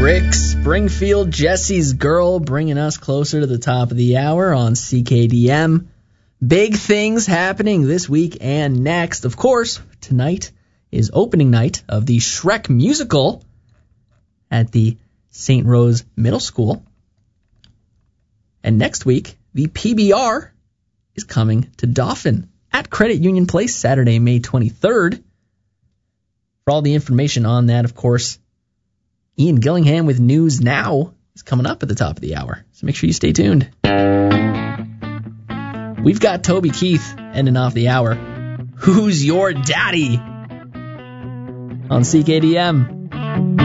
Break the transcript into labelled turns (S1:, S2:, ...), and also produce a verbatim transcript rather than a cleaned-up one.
S1: Rick Springfield, Jesse's Girl, bringing us closer to the top of the hour on C K D M. Big things happening this week and next. Of course, tonight is opening night of the Shrek musical at the Saint Rose Middle School. And next week, the P B R is coming to Dauphin at Credit Union Place Saturday, May twenty-third. For all the information on that, of course, Ian Gillingham with News Now is coming up at the top of the hour. So make sure you stay tuned. We've got Toby Keith ending off the hour. Who's Your Daddy? On C K D M.